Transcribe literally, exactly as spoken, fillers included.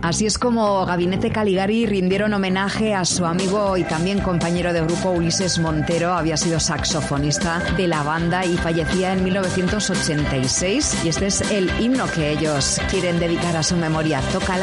Así es como Gabinete Caligari rindieron homenaje a su amigo y también compañero de grupo Ulises Montero. Había sido saxofonista de la banda y fallecía en mil novecientos ochenta y seis. Y este es el himno que ellos quieren dedicar a su memoria. Toca